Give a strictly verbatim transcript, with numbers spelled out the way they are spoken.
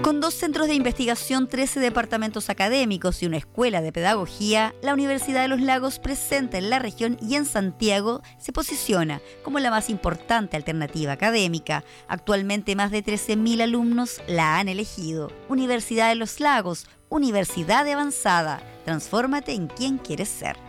Con dos centros de investigación, trece departamentos académicos y una escuela de pedagogía, la Universidad de los Lagos, presente en la región y en Santiago, se posiciona como la más importante alternativa académica. Actualmente más de trece mil alumnos la han elegido. Universidad de los Lagos, Universidad de Avanzada. Transfórmate en quien quieres ser.